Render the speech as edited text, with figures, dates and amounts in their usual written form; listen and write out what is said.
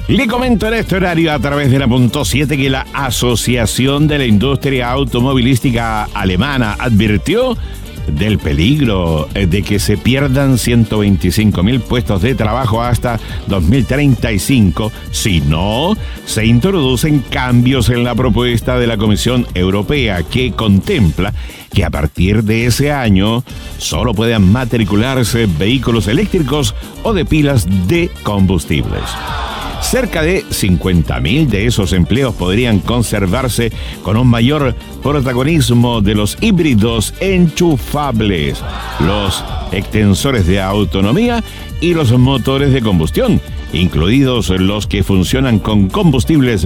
Le comento en este horario a través de la Punto 7 que la Asociación de la Industria Automovilística Alemana advirtió del peligro de que se pierdan 125.000 puestos de trabajo hasta 2035 si no se introducen cambios en la propuesta de la Comisión Europea que contempla que a partir de ese año solo puedan matricularse vehículos eléctricos o de pilas de combustibles. Cerca de 50.000 de esos empleos podrían conservarse con un mayor protagonismo de los híbridos enchufables, los extensores de autonomía y los motores de combustión, incluidos los que funcionan con combustibles